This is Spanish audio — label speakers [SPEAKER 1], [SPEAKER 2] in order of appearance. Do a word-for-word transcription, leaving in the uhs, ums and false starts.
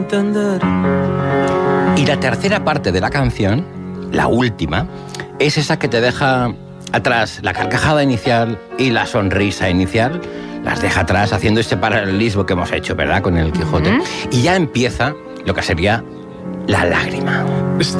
[SPEAKER 1] Y la tercera parte de la canción, la última, es esa que te deja atrás la carcajada inicial y la sonrisa inicial. Las deja atrás haciendo ese paralelismo que hemos hecho, ¿verdad? Con el Quijote. Uh-huh. Y ya empieza lo que sería la lágrima.